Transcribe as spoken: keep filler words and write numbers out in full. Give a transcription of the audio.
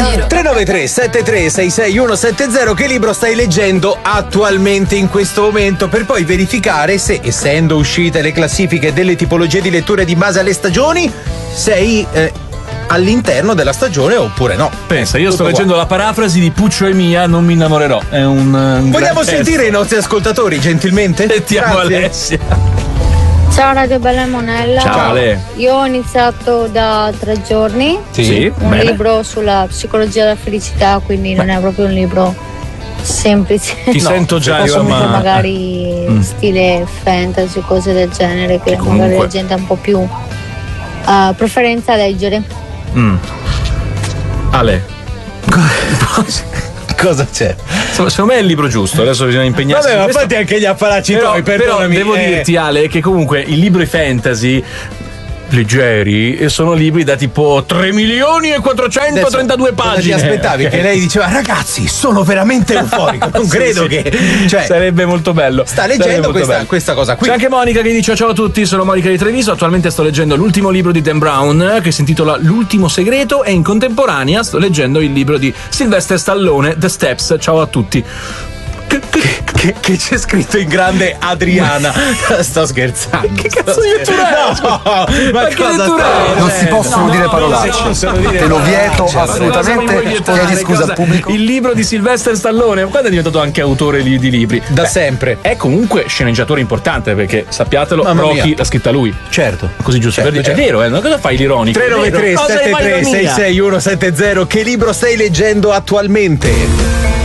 tre nove tre sette tre sei sei uno sette zero. Che libro stai leggendo attualmente in questo momento, per poi verificare se, essendo uscite le classifiche delle tipologie di letture di base alle stagioni, sei eh, all'interno della stagione oppure no. Pensa, io Tutto sto qua. leggendo la parafrasi di Puccio e Mia, Non mi innamorerò. È un, un Vogliamo gran sentire testo. i nostri ascoltatori gentilmente? Sentiamo Grazie. Alessia. Ciao Radio Bella e Monella. Ciao, Ale. Io ho iniziato da tre giorni Sì, un bene. libro sulla psicologia della felicità, quindi non è proprio un libro semplice. Ti sento già, Posso insomma. dire magari Mm. stile fantasy, cose del genere, che, Che comunque- magari la gente ha un po' più uh, preferenza a leggere. Mm. Ale. Cosa c'è? Insomma, secondo me è il libro giusto, adesso bisogna impegnarsi. Vabbè, su ma questo. fatti anche gli apparacci Però, tuoi, però perdonami. devo eh. dirti, Ale, che comunque i libri fantasy leggeri e sono libri da tipo tre milioni e quattrocentotrentadue Adesso, cosa pagine. Ti aspettavi Ok. che lei diceva ragazzi sono veramente euforico, non Sì, credo sì. che cioè, sarebbe molto bello. sta Sarebbe leggendo molto questa, bello. questa cosa qui. C'è anche Monica che dice: ciao a tutti, sono Monica di Treviso, attualmente sto leggendo l'ultimo libro di Dan Brown che si intitola L'ultimo segreto e in contemporanea sto leggendo il libro di Sylvester Stallone, The Steps. Ciao a tutti. Che, che- che c'è scritto in grande Adriana. Sto scherzando. Che cazzo sto di lettura è? scherzando. No, ma, Ma che cosa lettura stai è? Non si leggendo? possono No, dire non parolacce. si possono dire Te lo vieto parolacce. Cosa assolutamente. mi vuoi vietare? Chiedi scusa Cosa? al pubblico. Il libro di Sylvester Stallone, quando è diventato anche autore di, di libri? Da Beh, sempre. È comunque sceneggiatore importante perché sappiatelo, Mamma Rocky mia. l'ha scritta lui. Certo. Così giusto Certo, per dire. certo. È vero, eh? Ma cosa fai l'ironico? tre nove tre Cosa sette fai tre sei l'ironia? sei uno sette zero. Che libro stai leggendo attualmente?